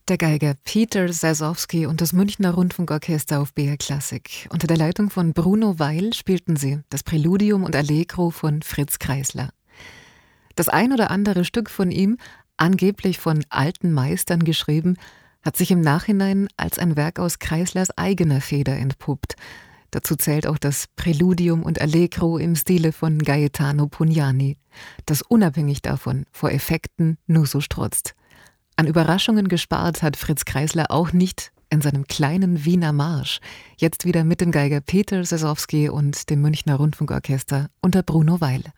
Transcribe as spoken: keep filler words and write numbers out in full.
Der Geiger Peter Sasowski und das Münchner Rundfunkorchester auf B R Klassik. Unter der Leitung von Bruno Weil spielten sie das Präludium und Allegro von Fritz Kreisler. Das ein oder andere Stück von ihm, angeblich von alten Meistern geschrieben, hat sich im Nachhinein als ein Werk aus Kreislers eigener Feder entpuppt. Dazu zählt auch das Präludium und Allegro im Stile von Gaetano Pugnani, das unabhängig davon vor Effekten nur so strotzt. An Überraschungen gespart hat Fritz Kreisler auch nicht in seinem kleinen Wiener Marsch. Jetzt wieder mit dem Geiger Peter Sasowski und dem Münchner Rundfunkorchester unter Bruno Weil.